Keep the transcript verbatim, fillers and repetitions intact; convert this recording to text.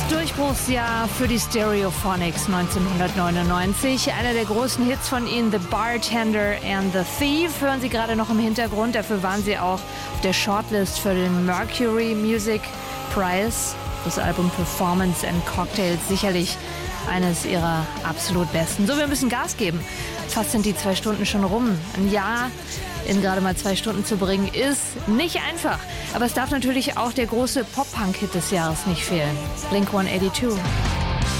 Durchbruchsjahr für die Stereophonics neunzehnhundertneunundneunzig. Einer der großen Hits von ihnen, The Bartender and the Thief, hören Sie gerade noch im Hintergrund. Dafür waren sie auch auf der Shortlist für den Mercury Music Prize. Das Album Performance and Cocktails, sicherlich eines ihrer absolut besten. So, wir müssen Gas geben. Fast sind die zwei Stunden schon rum. Ein Jahr in gerade mal zwei Stunden zu bringen, ist nicht einfach. Aber es darf natürlich auch der große Pop-Punk-Hit des Jahres nicht fehlen. Blink one eighty-two.